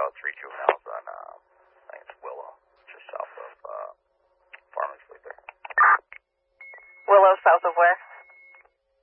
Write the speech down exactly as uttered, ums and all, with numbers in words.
about three two miles on, uh, I think it's Willow, just south of uh, Farmers Loop there. Willow, south of where?